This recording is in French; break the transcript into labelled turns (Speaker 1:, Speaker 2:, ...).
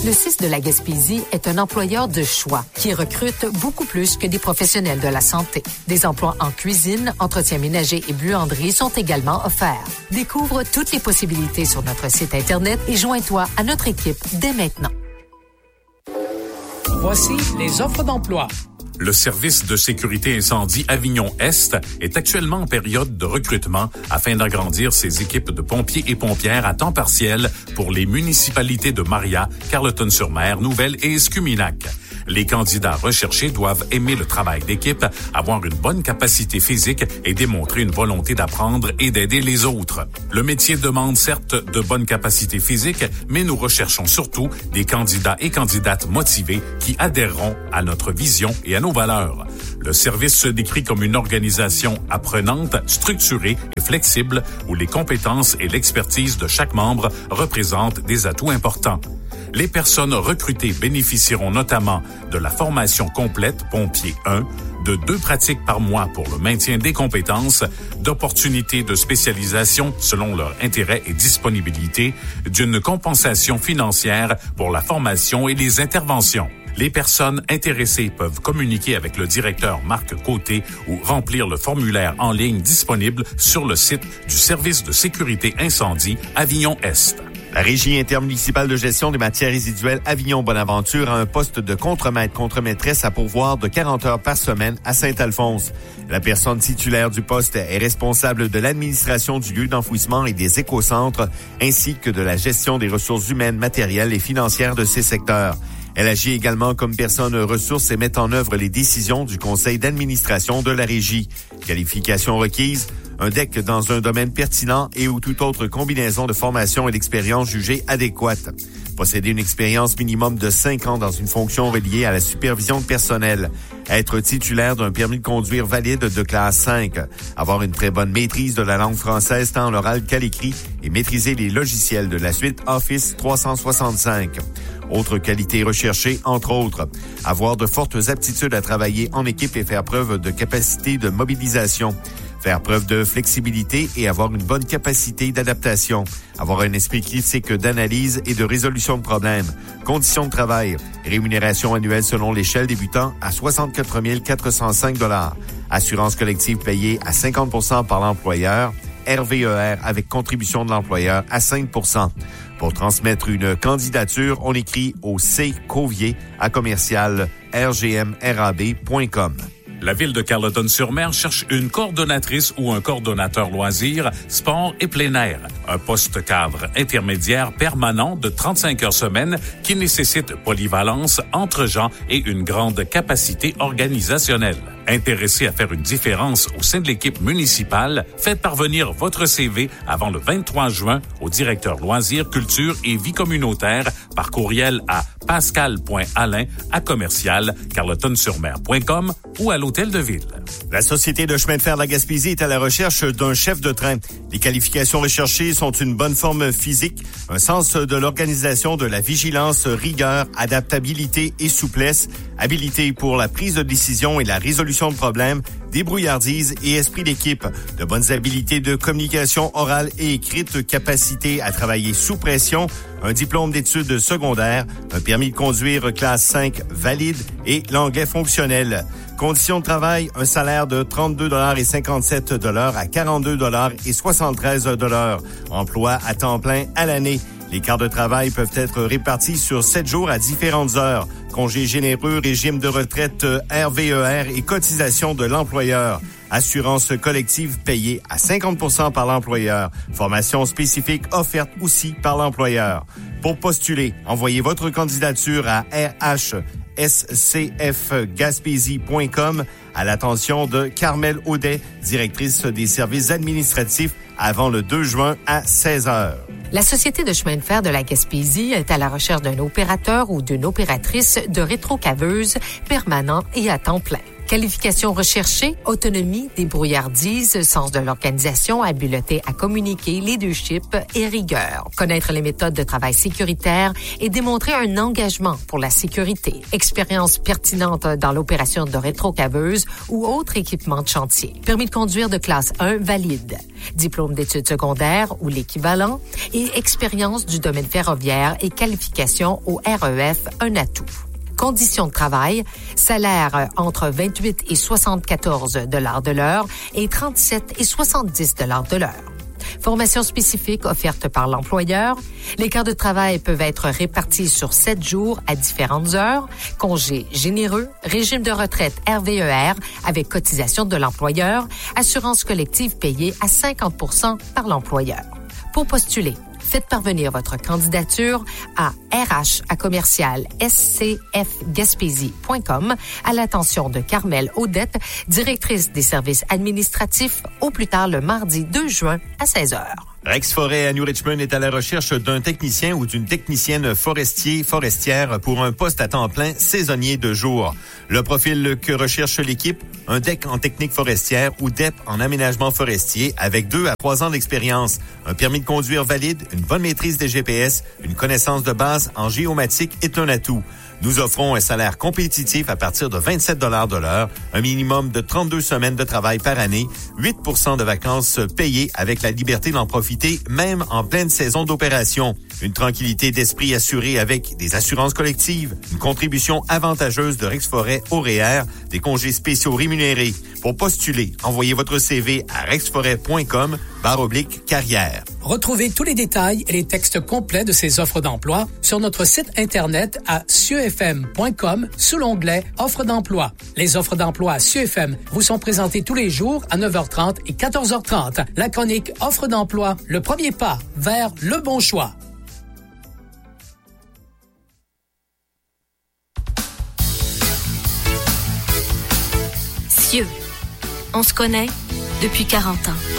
Speaker 1: Le CIS de la Gaspésie est un employeur de choix qui recrute beaucoup plus que des professionnels de la santé. Des emplois en cuisine, entretien ménager et buanderie sont également offerts. Découvre toutes les possibilités sur notre site Internet et joins-toi à notre équipe dès maintenant.
Speaker 2: Voici les offres d'emploi.
Speaker 3: Le service de sécurité incendie Avignon-Est est actuellement en période de recrutement afin d'agrandir ses équipes de pompiers et pompières à temps partiel pour les municipalités de Maria, Carleton-sur-Mer, Nouvelle et Escuminac. Les candidats recherchés doivent aimer le travail d'équipe, avoir une bonne capacité physique et démontrer une volonté d'apprendre et d'aider les autres. Le métier demande certes de bonnes capacités physiques, mais nous recherchons surtout des candidats et candidates motivés qui adhéreront à notre vision et à nos valeurs. Le service se décrit comme une organisation apprenante, structurée et flexible où les compétences et l'expertise de chaque membre représentent des atouts importants. Les personnes recrutées bénéficieront notamment de la formation complète Pompier 1, de 2 pratiques par mois pour le maintien des compétences, d'opportunités de spécialisation selon leur intérêt et disponibilité, d'une compensation financière pour la formation et les interventions. Les personnes intéressées peuvent communiquer avec le directeur Marc Côté ou remplir le formulaire en ligne disponible sur le site du service de sécurité incendie Avignon-Est.
Speaker 4: La Régie intermunicipale de gestion des matières résiduelles Avignon-Bonaventure a un poste de contremaître-contremaîtresse à pourvoir de 40 heures par semaine à Saint-Alphonse. La personne titulaire du poste est responsable de l'administration du lieu d'enfouissement et des écocentres, ainsi que de la gestion des ressources humaines, matérielles et financières de ces secteurs. Elle agit également comme personne ressource et met en œuvre les décisions du conseil d'administration de la Régie. Qualification requise, un DEC dans un domaine pertinent et ou toute autre combinaison de formation et d'expérience jugée adéquate. Posséder une expérience minimum de 5 ans dans une fonction reliée à la supervision de personnel. Être titulaire d'un permis de conduire valide de classe 5. Avoir une très bonne maîtrise de la langue française tant à l'oral qu'à l'écrit et maîtriser les logiciels de la suite Office 365. Autres qualités recherchées, entre autres, avoir de fortes aptitudes à travailler en équipe et faire preuve de capacité de mobilisation. Faire preuve de flexibilité et avoir une bonne capacité d'adaptation. Avoir un esprit critique d'analyse et de résolution de problèmes. Conditions de travail. Rémunération annuelle selon l'échelle débutant à 64 405 $. Assurance collective payée à 50% par l'employeur. RVER avec contribution de l'employeur à 5%. Pour transmettre une candidature, on écrit au c-commercial-rgmrab.com.
Speaker 3: La ville de Carleton-sur-Mer cherche une coordonnatrice ou un coordonnateur loisirs, sport et plein air. Un poste cadre intermédiaire permanent de 35 heures semaine qui nécessite polyvalence, entre-gens et une grande capacité organisationnelle. Intéressé à faire une différence au sein de l'équipe municipale, faites parvenir votre CV avant le 23 juin au directeur loisirs, culture et vie communautaire par courriel à pascal.alain@carletonsurmer.com ou à l'hôtel de ville.
Speaker 4: La Société de chemin de fer de la Gaspésie est à la recherche d'un chef de train. Les qualifications recherchées sont une bonne forme physique, un sens de l'organisation, de la vigilance, rigueur, adaptabilité et souplesse, habilité pour la prise de décision et la résolution de problèmes, débrouillardise et esprit d'équipe, de bonnes habiletés de communication orale et écrite, capacité à travailler sous pression, un diplôme d'études secondaires, un permis de conduire classe 5 valide et l'anglais fonctionnel. Conditions de travail, un salaire de 32,57 $ à 42,73 $. Emploi à temps plein à l'année. Les quarts de travail peuvent être répartis sur 7 jours à différentes heures. Congés généreux, régime de retraite RVER et cotisation de l'employeur. Assurance collective payée à 50% par l'employeur. Formation spécifique offerte aussi par l'employeur. Pour postuler, envoyez votre candidature à rhscfgaspésie.com à l'attention de Carmel Audet, directrice des services administratifs, avant le 2 juin à 16 heures.
Speaker 1: La Société de chemin de fer de la Gaspésie est à la recherche d'un opérateur ou d'une opératrice de rétrocaveuse permanent et à temps plein. Qualifications recherchées, autonomie, débrouillardise, sens de l'organisation, habileté à communiquer, leadership et rigueur. Connaître les méthodes de travail sécuritaires et démontrer un engagement pour la sécurité. Expérience pertinente dans l'opération de rétrocaveuse ou autre équipement de chantier. Permis de conduire de classe 1 valide. Diplôme d'études secondaires ou l'équivalent et expérience du domaine ferroviaire et qualification au REF, un atout. Conditions de travail, salaire entre 28 et 74 $ de l'heure et 37 et 70 $ de l'heure. Formation spécifique offerte par l'employeur. Les quarts de travail peuvent être répartis sur 7 jours à différentes heures. Congés généreux, régime de retraite RVER avec cotisation de l'employeur, assurance collective payée à 50% par l'employeur. Pour postuler, faites parvenir votre candidature à rh@scfgaspésie.com à l'attention de Carmel Audette, directrice des services administratifs, au plus tard le mardi 2 juin à 16h.
Speaker 4: Rex Forêt à New Richmond est à la recherche d'un technicien ou d'une technicienne forestière pour un poste à temps plein saisonnier de jour. Le profil que recherche l'équipe, un DEC en technique forestière ou DEP en aménagement forestier avec 2 à 3 ans d'expérience, un permis de conduire valide, une bonne maîtrise des GPS, une connaissance de base en géomatique est un atout. Nous offrons un salaire compétitif à partir de 27 $ de l'heure, un minimum de 32 semaines de travail par année, 8% de vacances payées avec la liberté d'en profiter même en pleine saison d'opération. Une tranquillité d'esprit assurée avec des assurances collectives, une contribution avantageuse de Rex Forêt au REER, des congés spéciaux rémunérés. Pour postuler, envoyez votre CV à rexforêt.com/carrière.
Speaker 2: Retrouvez tous les détails et les textes complets de ces offres d'emploi sur notre site Internet à sieuxfm.com sous l'onglet Offres d'emploi. Les offres d'emploi à SieuxFM vous sont présentées tous les jours à 9h30 et 14h30. La chronique Offres d'emploi, le premier pas vers le bon choix.
Speaker 5: Cieux. On se connaît depuis 40 ans.